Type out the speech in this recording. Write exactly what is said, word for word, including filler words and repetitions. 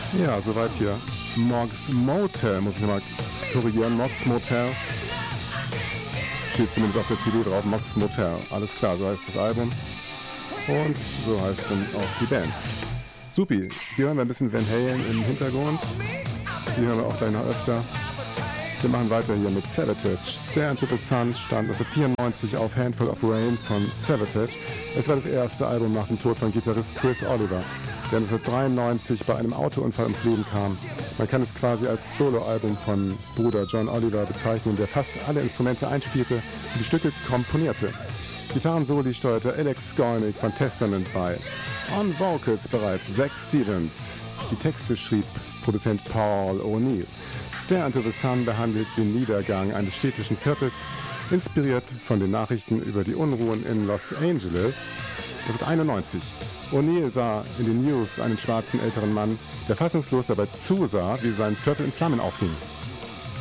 Ja, soweit hier. Mog's Motel, muss ich nochmal korrigieren. Mog's Motel. Steht zumindest auf der C D drauf. Mog's Motel. Alles klar, so heißt das Album. Und so heißt dann auch die Band. Supi. Hier hören wir ein bisschen Van Halen im Hintergrund. Die hören wir auch gleich noch öfter. Wir machen weiter hier mit Savatage. Stare into the Sun stand neunzehnhundertvierundneunzig auf Handful of Rain von Savatage. Es war das erste Album nach dem Tod von Gitarrist Chris Oliver, der neunzehnhundertdreiundneunzig bei einem Autounfall ums Leben kam. Man kann es quasi als Soloalbum von Bruder John Oliver bezeichnen, der fast alle Instrumente einspielte und die Stücke komponierte. Gitarrensoli steuerte Alex Skolnick von Testament bei. On Vocals bereits Zach Stevens. Die Texte schrieb Produzent Paul O'Neill. Stare into the Sun behandelt den Niedergang eines städtischen Viertels, inspiriert von den Nachrichten über die Unruhen in Los Angeles neunzehnhunderteinundneunzig. O'Neill sah in den News einen schwarzen älteren Mann, der fassungslos dabei zusah, wie sein Viertel in Flammen aufging.